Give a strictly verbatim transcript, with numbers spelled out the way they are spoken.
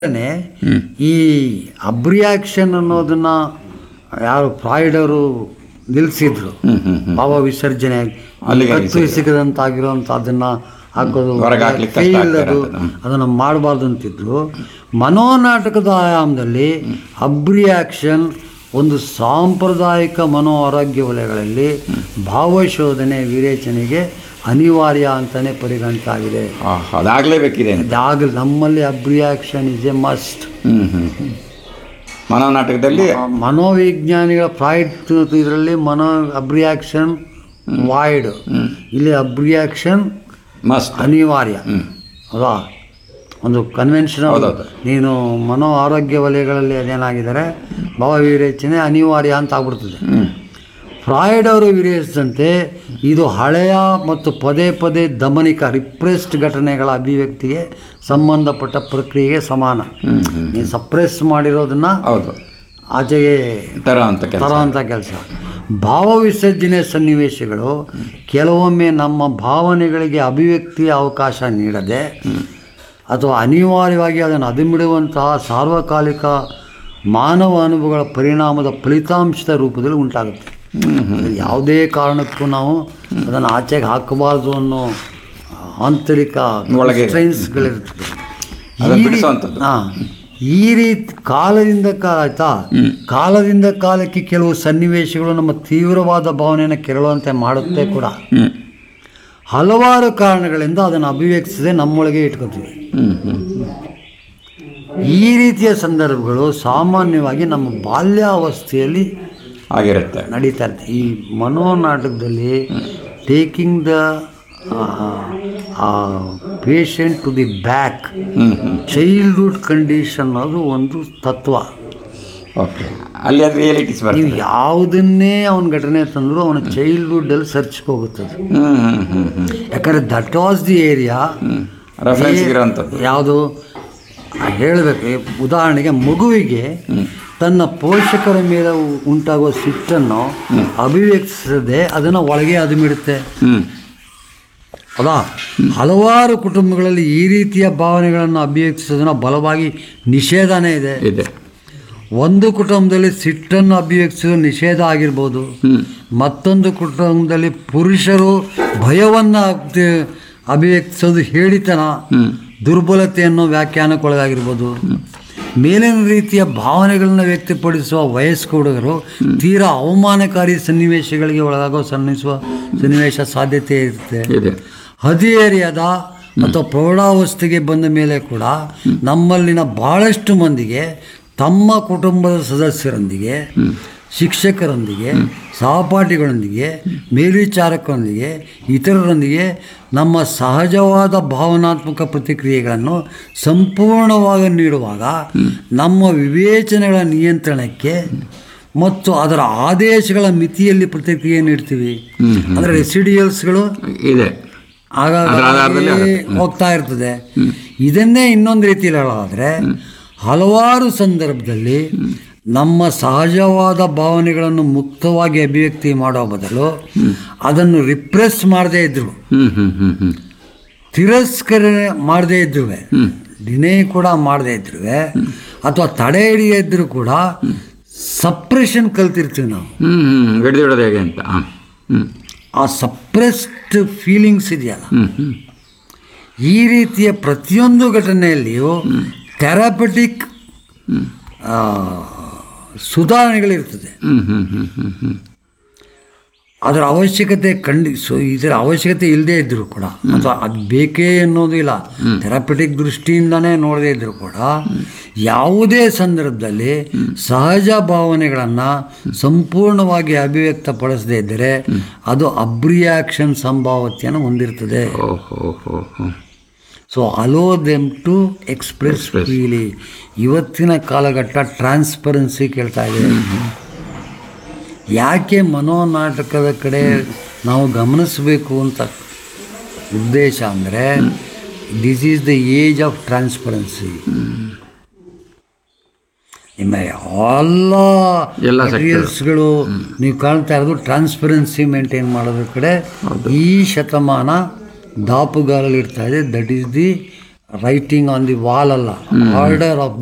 ಈ ಅಬ್ರಿಯಾಕ್ಷನ್ ಅನ್ನೋದನ್ನ ಯಾರು ಫ್ರಾಯ್ಡರು ನಿಲ್ಲಿಸಿದ್ರು. ಭಾವ ವಿಸರ್ಜನೆ ಕತ್ತು ಸಿಗದಂತಾಗಿರೋಂಥ ಅದನ್ನ ಹಾಕೋದು ಅದು ಅದನ್ನು ಮಾಡಬಾರ್ದು ಅಂತಿದ್ರು. ಮನೋನಾಟಕದ ಆಯಾಮದಲ್ಲಿ ಅಬ್ರಿಯಾಕ್ಷನ್ ಒಂದು ಸಾಂಪ್ರದಾಯಿಕ ಮನೋ ಆರೋಗ್ಯ ವಲಯಗಳಲ್ಲಿ ಭಾವಶೋಧನೆ ವಿರೇಚನೆಗೆ ಅನಿವಾರ್ಯ ಅಂತಲೇ ಪರಿಗಣಿತಾಗಿದೆ. ಅದಾಗಲೇಬೇಕಿದೆ ಅದಾಗಲಿ ನಮ್ಮಲ್ಲಿ ಅಬ್ರಿಯಾಕ್ಷನ್ ಇಸ್ ಎ ಮಸ್ಟ್. ಮನೋನಾಟಕದಲ್ಲಿ ಮನೋವಿಜ್ಞಾನಿಗಳ ಫ್ರಾಯ್ಡ್ ಇದರಲ್ಲಿ ಮನೋ ಅಬ್ರಿಯಾಕ್ಷನ್ ವಾಯ್ಡ್, ಇಲ್ಲಿ ಅಬ್ರಿಯಾಕ್ಷನ್ ಮಸ್ಟ್ ಅನಿವಾರ್ಯ. ಹೌದಾ? ಒಂದು ಕನ್ವೆನ್ಷನಲ್ ನೀನು ಮನೋ ಆರೋಗ್ಯ ವಲಯಗಳಲ್ಲಿ ಅದೇನಾಗಿದ್ದಾರೆ ಭಾವವಿರೇಚನೆ ಅನಿವಾರ್ಯ ಅಂತ ಆಗ್ಬಿಡ್ತದೆ. ಫ್ರಾಯ್ಡ್ ಅವರು ವಿವರಿಸಿದಂತೆ ಇದು ಹಳೆಯ ಮತ್ತು ಪದೇ ಪದೇ ದಮನಿಕ ರಿಪ್ರೆಸ್ಡ್ ಘಟನೆಗಳ ಅಭಿವ್ಯಕ್ತಿಗೆ ಸಂಬಂಧಪಟ್ಟ ಪ್ರಕ್ರಿಯೆಗೆ ಸಮಾನ. ನೀನು ಸಪ್ರೆಸ್ ಮಾಡಿರೋದನ್ನ ಆಚೆಗೆ ತರ ಅಂತ ತರ ಅಂತ ಕೆಲಸ. ಭಾವ ವಿಸರ್ಜನೆ ಸನ್ನಿವೇಶಗಳು ಕೆಲವೊಮ್ಮೆ ನಮ್ಮ ಭಾವನೆಗಳಿಗೆ ಅಭಿವ್ಯಕ್ತಿಯ ಅವಕಾಶ ನೀಡದೆ ಅಥವಾ ಅನಿವಾರ್ಯವಾಗಿ ಅದನ್ನು ಅದುಮಿಡುವಂತಹ ಸಾರ್ವಕಾಲಿಕ ಮಾನವ ಅನುಭವಗಳ ಪರಿಣಾಮದ ಫಲಿತಾಂಶದ ರೂಪದಲ್ಲಿ ಉಂಟಾಗುತ್ತೆ. ಯಾವುದೇ ಕಾರಣಕ್ಕೂ ನಾವು ಅದನ್ನು ಆಚೆಗೆ ಹಾಕಬಾರ್ದು ಅನ್ನೋ ಆಂತರಿಕ ಸ್ಟ್ರೈನ್ಸ್ಗಳಿರ್ತದೆ. ಹಾಂ, ಈ ರೀತಿ ಕಾಲದಿಂದ ಕಾಲ ಆಯ್ತಾ ಕಾಲದಿಂದ ಕಾಲಕ್ಕೆ ಕೆಲವು ಸನ್ನಿವೇಶಗಳು ನಮ್ಮ ತೀವ್ರವಾದ ಭಾವನೆಯನ್ನು ಕೆರಳುವಂತೆ ಮಾಡುತ್ತೆ ಕೂಡ. ಹಲವಾರು ಕಾರಣಗಳಿಂದ ಅದನ್ನು ಅಭಿವ್ಯಕ್ತಿಸದೆ ನಮ್ಮೊಳಗೆ ಇಟ್ಕೊತೀವಿ. ಈ ರೀತಿಯ ಸಂದರ್ಭಗಳು ಸಾಮಾನ್ಯವಾಗಿ ನಮ್ಮ ಬಾಲ್ಯಾವಸ್ಥೆಯಲ್ಲಿ ಆಗಿರುತ್ತೆ ನಡೀತಾ ಇರುತ್ತೆ. ಈ ಮನೋನಾಟಕದಲ್ಲಿ taking the patient to the back, childhood condition ಅದು ಒಂದು ತತ್ವ. ಓಕೆ, ಅಲ್ಲಿ ಅದು ರಿಯಾಲಿಟೀಸ್ ಬರ್ತದೆ. ನೀವು ಯಾವುದನ್ನೇ ಅವನ ಘಟನೆ ತಂದರೂ ಅವನ ಚೈಲ್ಡ್ಹುಡ್ಡಲ್ಲಿ ಸರ್ಚ್ಗೆ ಹೋಗುತ್ತದೆ. ಯಾಕಂದರೆ that was the area reference ಇರೋಂಥದ್ದು. ಯಾವುದು ಹೇಳಬೇಕು, ಉದಾಹರಣೆಗೆ ಮಗುವಿಗೆ ತನ್ನ ಪೋಷಕರ ಮೇಲೆ ಉಂಟಾಗುವ ಸಿಟ್ಟನ್ನು ಅಭಿವ್ಯಕ್ತಿಸದೆ ಅದನ್ನು ಒಳಗೆ ಅದುಮಿಡುತ್ತೆ. ಹೌದಾ? ಹಲವಾರು ಕುಟುಂಬಗಳಲ್ಲಿ ಈ ರೀತಿಯ ಭಾವನೆಗಳನ್ನು ಅಭಿವ್ಯಕ್ತಿಸೋದನ್ನು ಬಲವಾಗಿ ನಿಷೇಧನೇ ಇದೆ. ಒಂದು ಕುಟುಂಬದಲ್ಲಿ ಸಿಟ್ಟನ್ನು ಅಭಿವ್ಯಕ್ತಿಸೋದು ನಿಷೇಧ ಆಗಿರ್ಬೋದು, ಮತ್ತೊಂದು ಕುಟುಂಬದಲ್ಲಿ ಪುರುಷರು ಭಯವನ್ನು ಅಭಿವ್ಯಕ್ತಿಸೋದು ಹೇಳಿತನ, ದುರ್ಬಲತೆಯನ್ನು ವ್ಯಾಖ್ಯಾನಕ್ಕೊಳಗಾಗಿರ್ಬೋದು. ಮೇಲಿನ ರೀತಿಯ ಭಾವನೆಗಳನ್ನು ವ್ಯಕ್ತಪಡಿಸುವ ವಯಸ್ಕ ಹುಡುಗರು ತೀರಾ ಅವಮಾನಕಾರಿ ಸನ್ನಿವೇಶಗಳಿಗೆ ಒಳಗಾಗೋ ಸನ್ನಿಸುವ ಸನ್ನಿವೇಶ ಸಾಧ್ಯತೆ ಇರುತ್ತೆ. ಹದಿಹರೆಯದ ಅಥವಾ ಪ್ರೌಢಾವಸ್ಥೆಗೆ ಬಂದ ಮೇಲೆ ಕೂಡ ನಮ್ಮಲ್ಲಿನ ಭಾಳಷ್ಟು ಮಂದಿಗೆ ತಮ್ಮ ಕುಟುಂಬದ ಸದಸ್ಯರೊಂದಿಗೆ, ಶಿಕ್ಷಕರೊಂದಿಗೆ, ಸಹಪಾಠಿಗಳೊಂದಿಗೆ, ಮೇಲ್ವಿಚಾರಕರೊಂದಿಗೆ, ಇತರರೊಂದಿಗೆ ನಮ್ಮ ಸಹಜವಾದ ಭಾವನಾತ್ಮಕ ಪ್ರತಿಕ್ರಿಯೆಗಳನ್ನು ಸಂಪೂರ್ಣವಾಗಿ ನೀಡುವಾಗ ನಮ್ಮ ವಿವೇಚನೆಗಳ ನಿಯಂತ್ರಣಕ್ಕೆ ಮತ್ತು ಅದರ ಆದೇಶಗಳ ಮಿತಿಯಲ್ಲಿ ಪ್ರತಿಕ್ರಿಯೆ ನೀಡ್ತೀವಿ. ಅಂದರೆ ರೆಸಿಡಿಯಲ್ಸ್ಗಳು ಇದೆ ಆಗಾಗ ಹೋಗ್ತಾ ಇರ್ತದೆ. ಇದನ್ನೇ ಇನ್ನೊಂದು ರೀತಿಯಲ್ಲಿ ಹೇಳೋದಾದರೆ, ಹಲವಾರು ಸಂದರ್ಭದಲ್ಲಿ ನಮ್ಮ ಸಹಜವಾದ ಭಾವನೆಗಳನ್ನು ಮುಕ್ತವಾಗಿ ಅಭಿವ್ಯಕ್ತಿ ಮಾಡೋ ಬದಲು ಅದನ್ನು ರಿಪ್ರೆಸ್ ಮಾಡದೇ ಇದ್ರು, ತಿರಸ್ಕರ ಮಾಡದೇ ಇದ್ರು, ಡಿನೇ ಕೂಡ ಮಾಡದೇ ಇದ್ರು, ಅಥವಾ ತಡೆ ಹಿಡಿಯೇ ಇದ್ರೂ ಕೂಡ ಸಪ್ರೆಷನ್ ಕಲ್ತಿರ್ತೀವಿ ನಾವು. ಹೇಗೆ ಅಂತ ಆ ಸಪ್ರೆಸ್ಡ್ ಫೀಲಿಂಗ್ಸ್ ಇದೆಯಲ್ಲ, ಈ ರೀತಿಯ ಪ್ರತಿಯೊಂದು ಘಟನೆಯಲ್ಲಿಯೂ ಥೆರಪಟಿಕ್ ಸುಧಾರಣೆಗಳಿರ್ತದೆ. ಅದರ ಅವಶ್ಯಕತೆ ಖಂಡಿ ಸೊ ಇದರ ಅವಶ್ಯಕತೆ ಇಲ್ಲದೇ ಇದ್ದರೂ ಕೂಡ, ಅಥವಾ ಅದು ಬೇಕೇ ಅನ್ನೋದು ಇಲ್ಲ, ಥೆರಪಟಿಕ್ ದೃಷ್ಟಿಯಿಂದನೇ ನೋಡದೇ ಇದ್ದರೂ ಕೂಡ ಯಾವುದೇ ಸಂದರ್ಭದಲ್ಲಿ ಸಹಜ ಭಾವನೆಗಳನ್ನು ಸಂಪೂರ್ಣವಾಗಿ ಅಭಿವ್ಯಕ್ತಪಡಿಸದೇ ಇದ್ದರೆ ಅದು ಅಬ್ರಿಯಾಕ್ಷನ್ ಸಂಭಾವ್ಯತೆಯನ್ನು ಹೊಂದಿರ್ತದೆ. So hello them to express freely. ಇವತ್ತಿನ ಕಾಲಘಟ್ಟ ಟ್ರಾನ್ಸ್ಪರೆನ್ಸಿ ಕೇಳ್ತಾ ಇದೆ. ಯಾಕೆ ಮನೋನಾಟಕದ ಕಡೆ ನಾವು ಗಮನಿಸಬೇಕು ಅಂತ ಉದ್ದೇಶ ಅಂದರೆ, this is the age of transparency. ನಿಮ್ಮ ಎಲ್ಲ ಮೆಟೀರಿಯಲ್ಸ್ಗಳು ನೀವು ಕಾಣ್ತಾ ಇರೋದು ಟ್ರಾನ್ಸ್ಪರೆನ್ಸಿ ಮೇಂಟೈನ್ ಮಾಡೋದ್ರ ಕಡೆ ಈ ಶತಮಾನ ದಾಪುಗಾಲಲ್ಲಿ ಇರ್ತಾ ಇದೆ. That is the writing on the wall ಅಲ್ಲ, ಆರ್ಡರ್ ಆಫ್